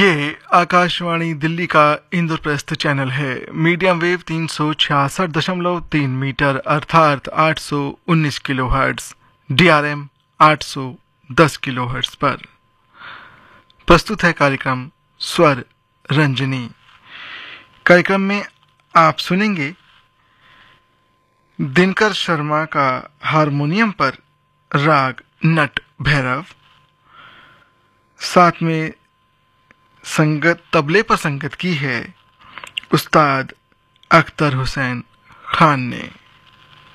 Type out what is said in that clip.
ये आकाशवाणी दिल्ली का इंद्रप्रस्थ चैनल है। मीडियम वेव 366.3 मीटर अर्थात 819 किलोहर्ट्ज, DRM 810 किलोहर्ट्ज पर प्रस्तुत है कार्यक्रम स्वर रंजनी। कार्यक्रम में आप सुनेंगे दिनकर शर्मा का हारमोनियम पर राग नट भैरव, साथ में संगत तबले पर संगत की है उस्ताद अख्तर हुसैन खान ने।